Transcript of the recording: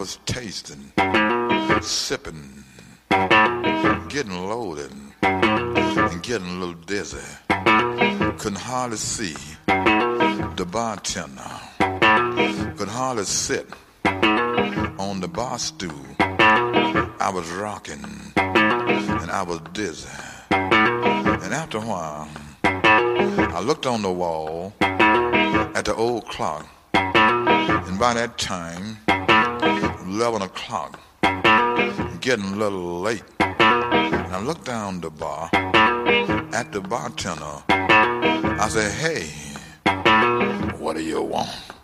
was tasting, sipping, getting loaded, and getting a little dizzy. Couldn't hardly see the bartender. Could hardly sit on the bar stool. I was rocking and I was dizzy. And after a while, I looked on the wall at the old clock. And by that time, 11 o'clock, getting a little late. And I looked down the bar at the bartender. I said, hey, what do you want?